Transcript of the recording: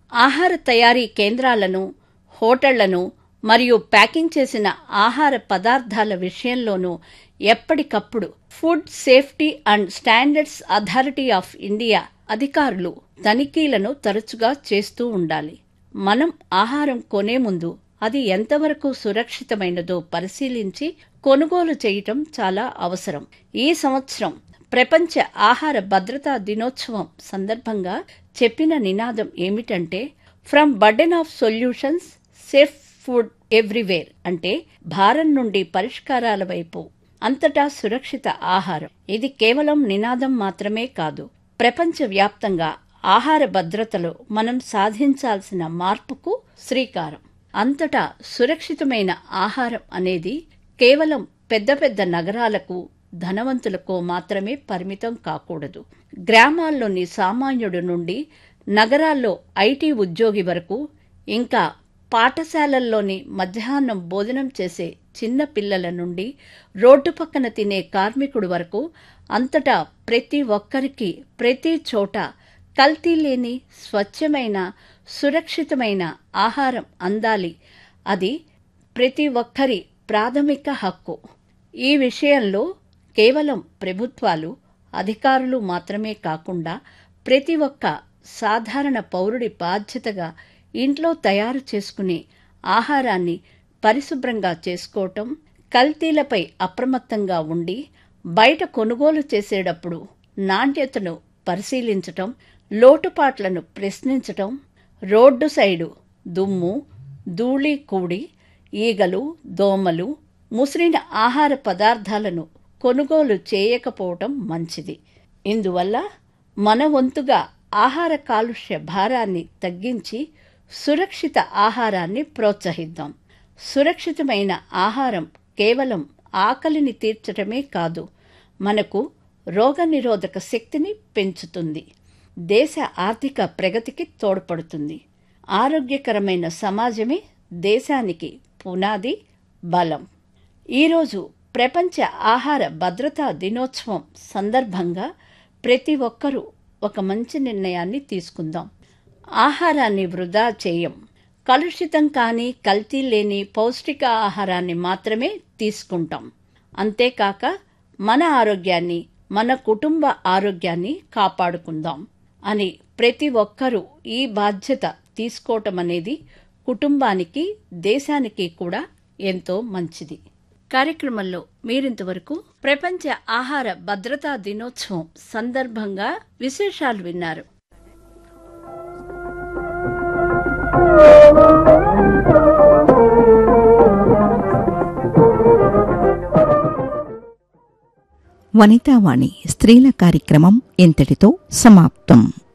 ఆహార తయారీ కేంద్రాలను, హోటళ్లను మరియు ప్యాకింగ్ చేసిన ఆహార పదార్థాల విషయంలోనూ ఎప్పటికప్పుడు food safety and standards authority of India అధికారులు తనిఖీలను తరచుగా చేస్తూ ఉండాలి. మనం ఆహారం కొనే ముందు అది ఎంతవరకు సురక్షితమైనదో పరిశీలించి కొనుగోలు చేయటం చాలా అవసరం. ఈ సంవత్సరం ప్రపంచ ఆహార భద్రతా దినోత్సవం సందర్భంగా చెప్పిన నినాదం ఏమిటంటే, from burden of solutions safe food everywhere, అంటే భారం నుండి పరిష్కారాల వైపు అంతటా సురక్షిత ఆహారం. ఇది కేవలం నినాదం మాత్రమే కాదు, ప్రపంచవ్యాప్తంగా ఆహార భద్రతలో మనం సాధించాల్సిన మార్పుకు శ్రీకారం. అంతటా సురక్షితమైన ఆహారం అనేది కేవలం పెద్ద పెద్ద నగరాలకు, ధనవంతులకు మాత్రమే పరిమితం కాకూడదు. గ్రామాల్లోని సామాన్యుడి నుండి నగరాల్లో ఐటీ ఉద్యోగి వరకు, ఇంకా పాఠశాలల్లోని మధ్యాహ్నం భోజనం చేసే చిన్న పిల్లల నుండి రోడ్డు పక్కన తినే కార్మికుడు వరకు అంతటా ప్రతి ఒక్కరికి ప్రతి చోట కల్తీ లేని స్వచ్ఛమైన సురక్షితమైన ఆహారం అందాలి. అది ప్రతి ఒక్కరి ప్రాథమిక హక్కు. ఈ విషయంలో కేవలం ప్రభుత్వాలు, అధికారులు మాత్రమే కాకుండా ప్రతి ఒక్క సాధారణ పౌరుడి బాధ్యతగా ఇంట్లో తయారు చేసుకునే ఆహారాన్ని పరిశుభ్రంగా చేసుకోవటం, కల్తీలపై అప్రమత్తంగా ఉండి బయట కొనుగోలు చేసేటప్పుడు నాణ్యతను పరిశీలించటం, లోటుపాట్లను ప్రశ్నించటం, రోడ్డు సైడు దుమ్ము, ధూళి కూడి ఈగలు, దోమలు ముసిరిన ఆహార పదార్థాలను కొనుగోలు చేయకపోవటం మంచిది. ఇందువల్ల మన వంతుగా ఆహార కాలుష్య భారాన్ని తగ్గించి సురక్షిత ఆహారాన్ని ప్రోత్సహిద్దాం. సురక్షితమైన ఆహారం కేవలం ఆకలిని తీర్చడమే కాదు, మనకు రోగనిరోధక శక్తిని పెంచుతుంది, దేశ ఆర్థిక ప్రగతికి తోడ్పడుతుంది. ఆరోగ్యకరమైన సమాజమే దేశానికి పునాది, బలం. ఈరోజు ప్రపంచ ఆహార భద్రతా దినోత్సవం సందర్భంగా ప్రతి ఒక్కరూ ఒక మంచి నిర్ణయాన్ని తీసుకుందాం. ఆహారాన్ని వృధా చేయం. కలుషితం కాని, కల్తీ లేని పౌష్టిక ఆహారాన్ని మాత్రమే తీసుకుంటాం. అంతేకాక మన ఆరోగ్యాన్ని, మన కుటుంబ ఆరోగ్యాన్ని కాపాడుకుందాం అని ప్రతి ఒక్కరూ ఈ బాధ్యత తీసుకోవటం అనేది కుటుంబానికి, దేశానికి కూడా ఎంతో మంచిది. కార్యక్రమంలో మీరింతవరకు ప్రపంచ ఆహార భద్రతా దినోత్సవం సందర్భంగా విశేషాలు విన్నారు. వనితావాణి స్త్రీల కార్యక్రమం ఇంతటితో సమాప్తం.